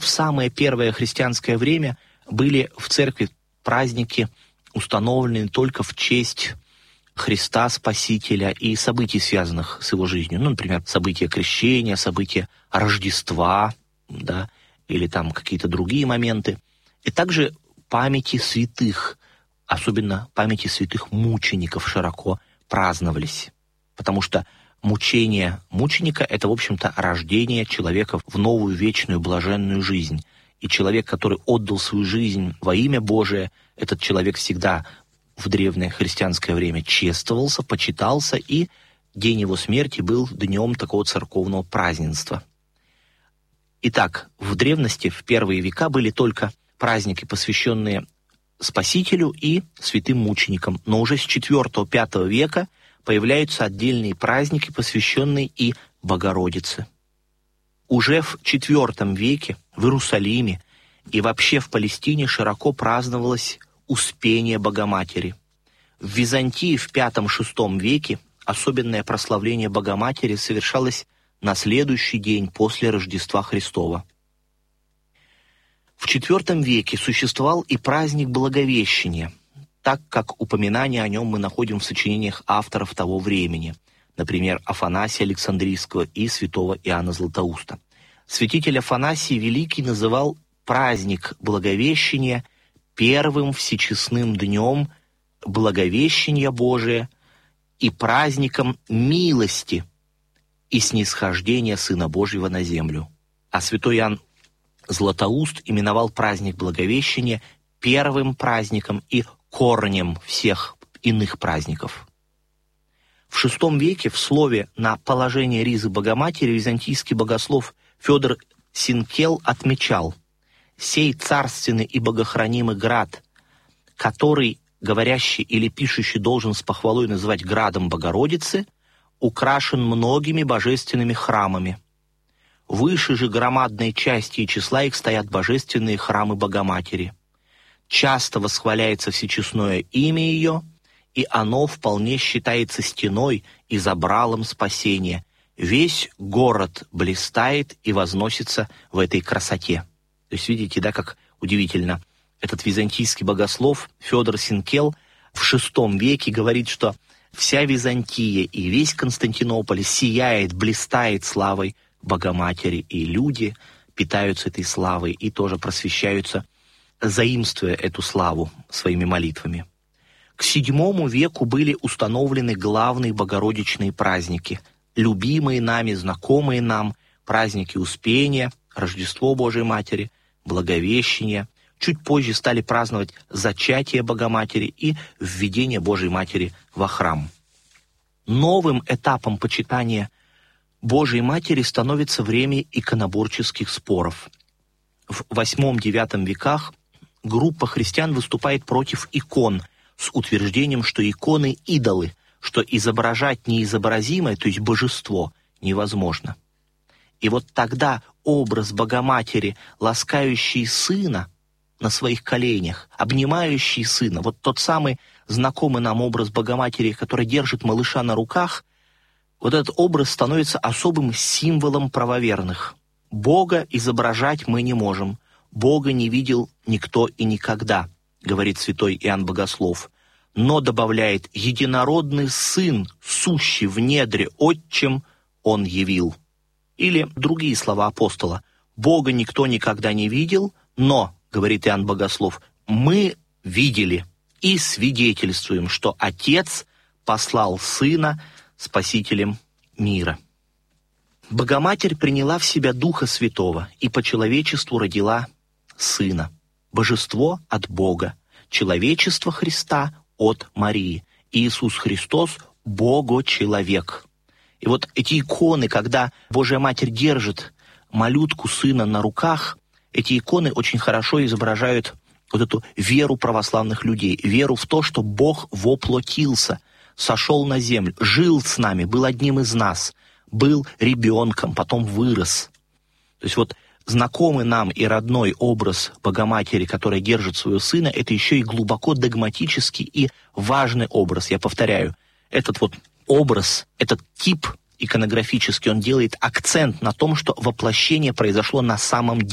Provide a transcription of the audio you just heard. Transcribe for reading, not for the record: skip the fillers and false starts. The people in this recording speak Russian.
самое первое христианское время были в церкви праздники, установленные только в честь Христа Спасителя и событий, связанных с его жизнью. Ну, например, события крещения, события Рождества, да, или там какие-то другие моменты. И также памяти святых, особенно памяти святых мучеников, широко праздновались. Потому что мучение мученика — это, в общем-то, рождение человека в новую вечную блаженную жизнь. И человек, который отдал свою жизнь во имя Божие, этот человек всегда в древнее христианское время чествовался, почитался, и день его смерти был днем такого церковного празднества. Итак, в древности, в первые века, были только праздники, посвященные Спасителю и святым мученикам. Но уже с IV-V века появляются отдельные праздники, посвященные и Богородице. Уже в IV веке в Иерусалиме и вообще в Палестине широко праздновалось Успение Богоматери. В Византии в V-VI веке особенное прославление Богоматери совершалось на следующий день после Рождества Христова. В IV веке существовал и праздник Благовещения, так как упоминания о нем мы находим в сочинениях авторов того времени, например, Афанасия Александрийского и святого Иоанна Златоуста. Святитель Афанасий Великий называл праздник Благовещения первым всечестным днем Благовещения Божия и праздником милости и снисхождения Сына Божьего на землю. А святой Иоанн Златоуст именовал праздник Благовещения первым праздником и корнем всех иных праздников. В VI веке в слове на положение ризы Богоматери византийский богослов Федор Синкел отмечал: «Сей царственный и богохранимый град, который говорящий или пишущий должен с похвалой называть градом Богородицы, украшен многими божественными храмами. Выше же громадной части и числа их стоят божественные храмы Богоматери. Часто восхваляется всечестное имя ее, и оно вполне считается стеной и забралом спасения. Весь город блистает и возносится в этой красоте». То есть видите, да, как удивительно. Этот византийский богослов Федор Синкел в VI веке говорит, что вся Византия и весь Константинополь сияет, блистает славой Богоматери, и люди питаются этой славой и тоже просвещаются, заимствуя эту славу своими молитвами. К VII веку были установлены главные богородичные праздники, любимые нами, знакомые нам, праздники Успения, Рождество Божией Матери, Благовещение. Чуть позже стали праздновать зачатие Богоматери и введение Божией Матери во храм. Новым этапом почитания Божией Матери становится время иконоборческих споров. В VIII-IX веках группа христиан выступает против икон с утверждением, что иконы – идолы, что изображать неизобразимое, то есть божество, невозможно. И вот тогда образ Богоматери, ласкающий Сына на своих коленях, обнимающий Сына, вот тот самый знакомый нам образ Богоматери, который держит малыша на руках, вот этот образ становится особым символом правоверных. Бога изображать мы не можем. Бога не видел никто и никогда, говорит святой Иоанн Богослов. Но, добавляет, единородный Сын, сущий в недре Отчим, Он явил. Или другие слова апостола. Бога никто никогда не видел, но, говорит Иоанн Богослов, мы видели и свидетельствуем, что Отец послал Сына Спасителем мира. Богоматерь приняла в себя Духа Святого и по человечеству родила Сына. Божество от Бога, человечество Христа от Марии. Иисус Христос – Бого-человек. И вот эти иконы, когда Божья Матерь держит малютку Сына на руках, эти иконы очень хорошо изображают вот эту веру православных людей, веру в то, что Бог воплотился, сошел на землю, жил с нами, был одним из нас, был ребенком, потом вырос. То есть вот знакомый нам и родной образ Богоматери, которая держит своего Сына, это еще и глубоко догматический и важный образ. Я повторяю, этот вот образ, этот тип иконографический, он делает акцент на том, что воплощение произошло на самом деле.